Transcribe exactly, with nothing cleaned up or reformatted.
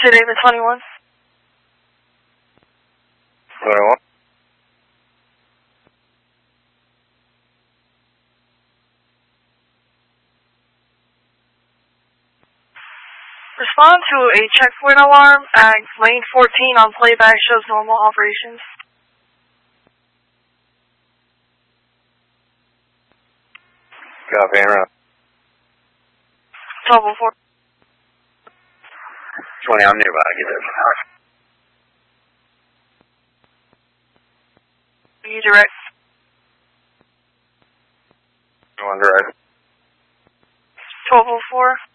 to David twenty-one. twenty-one. Respond to a checkpoint alarm at lane fourteen on playback shows normal operations. Copy, around. twelve oh four. twenty, I'm nearby. Get there. You direct. One direct. twelve oh four.